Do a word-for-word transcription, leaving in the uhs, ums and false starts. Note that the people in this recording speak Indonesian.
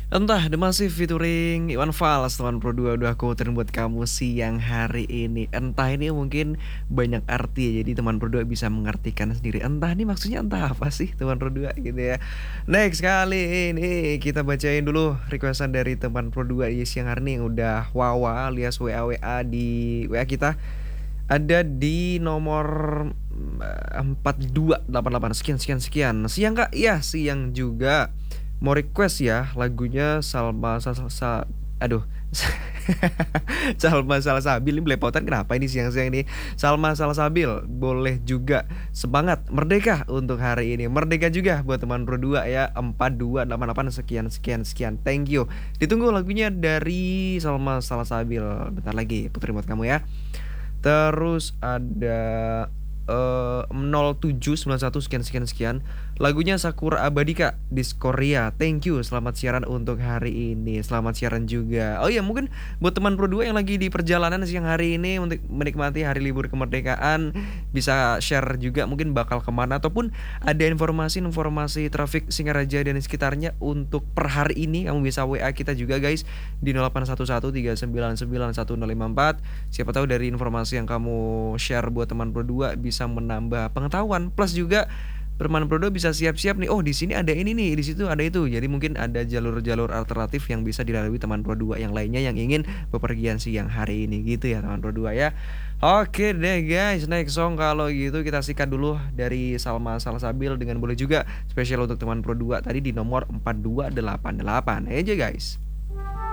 Entah The Massive featuring Iwan Fals teman Pro dua udah aku puterin buat kamu siang hari ini. Entah ini mungkin banyak arti ya, jadi teman Pro dua bisa mengartikan sendiri. Entah ini maksudnya entah apa sih teman Pro dua gitu ya. Next kali ini kita bacain dulu requestan dari teman Pro dua di siang hari ini yang udah wawa alias W A W A di W A kita. Ada di nomor empat dua delapan delapan sekian sekian sekian. Siang Kak? Iya, siang juga. Mau request ya lagunya Salma Sal Sa aduh. Salma Salsabil ini belepotan kenapa ini siang-siang ini. Salma Salsabil boleh juga. Semangat merdeka untuk hari ini. Merdeka juga buat teman Pro dua ya. Empat dua delapan delapan sekian sekian sekian. Thank you. Ditunggu lagunya dari Salma Salsabil. Bentar lagi puterin buat kamu ya. Terus ada uh, nol tujuh sembilan satu sekian sekian sekian. Lagunya Sakura Abadi Kak di Korea. Thank you. Selamat siaran untuk hari ini. Selamat siaran juga. Oh iya, mungkin buat teman Pro dua yang lagi di perjalanan siang hari ini untuk menikmati hari libur kemerdekaan, bisa share juga mungkin bakal kemana, ataupun ada informasi-informasi trafik Singaraja dan sekitarnya untuk per hari ini. Kamu bisa W A kita juga guys di nol delapan satu satu tiga sembilan sembilan satu nol lima empat. Siapa tahu dari informasi yang kamu share buat teman Pro dua bisa menambah pengetahuan, plus juga teman Pro dua bisa siap-siap nih. Oh, di sini ada ini nih, di situ ada itu. Jadi mungkin ada jalur-jalur alternatif yang bisa dilalui teman Pro dua yang lainnya yang ingin bepergian siang hari ini gitu ya teman Pro dua ya. Oke deh guys, next song kalau gitu kita sikat dulu dari Salma Salsabil dengan boleh juga spesial untuk teman Pro dua tadi di nomor empat dua delapan delapan. Aja guys.